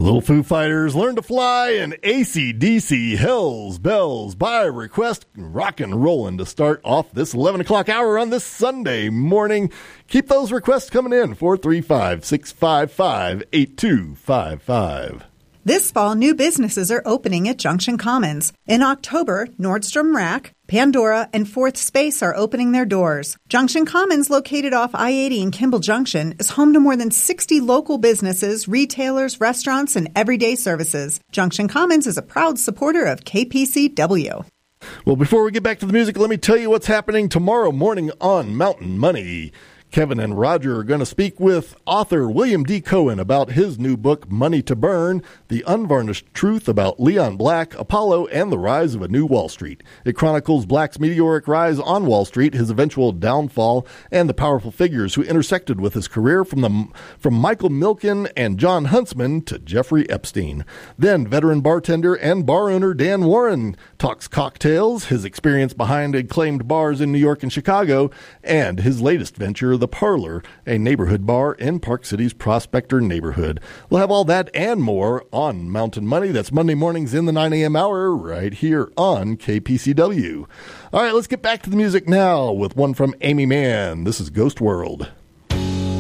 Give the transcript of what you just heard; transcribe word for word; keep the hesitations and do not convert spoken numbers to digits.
Little Foo Fighters, Learn to Fly, and A C D C, Hells Bells, by request, rock and rollin' to start off this eleven o'clock hour on this Sunday morning. Keep those requests coming in, four three five, six five five, eight two five five. This fall, new businesses are opening at Junction Commons. In October, Nordstrom Rack, Pandora, and Fourth Space are opening their doors. Junction Commons, located off I eighty in Kimball Junction, is home to more than sixty local businesses, retailers, restaurants, and everyday services. Junction Commons is a proud supporter of K P C W. Well, before we get back to the music, let me tell you what's happening tomorrow morning on Mountain Money. Kevin and Roger are going to speak with author William D. Cohen about his new book, Money to Burn, The Unvarnished Truth About Leon Black, Apollo, and the Rise of a New Wall Street. It chronicles Black's meteoric rise on Wall Street, his eventual downfall, and the powerful figures who intersected with his career from the from Michael Milken and John Huntsman to Jeffrey Epstein. Then veteran bartender and bar owner Dan Warren talks cocktails, his experience behind acclaimed bars in New York and Chicago, and his latest venture, The Parlor, a neighborhood bar in Park City's Prospector neighborhood. We'll have all that and more on Mountain Money. That's Monday mornings in the nine a.m. hour right here on K P C W. All right, let's get back to the music now with one from Amy Mann. This is Ghost World.